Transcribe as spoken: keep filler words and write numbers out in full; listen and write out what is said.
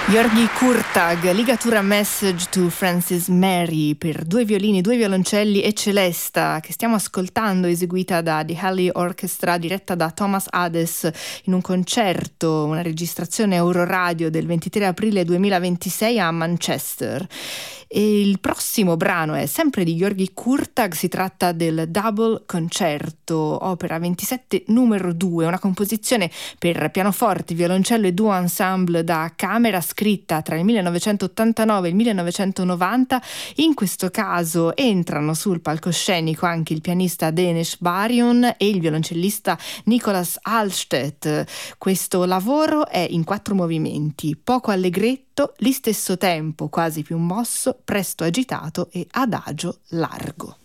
György Kurtag, ligatura Message to Frances Mary per due violini, due violoncelli e celesta, che stiamo ascoltando, eseguita da The Halley Orchestra, diretta da Thomas Hades in un concerto, una registrazione Euroradio del ventitré aprile duemilaventisei a Manchester. E il prossimo brano è sempre di György Kurtag, si tratta del Double Concerto, opera ventisette numero due, una composizione per pianoforte, violoncello e duo ensemble da camera, scritta tra il millenovecentottantanove e il millenovecentonovanta. In questo caso entrano sul palcoscenico anche il pianista Dénes Barion e il violoncellista Nicolas Hallstedt. Questo lavoro è in quattro movimenti, poco allegretto, lì stesso tempo quasi più mosso, presto agitato e adagio largo.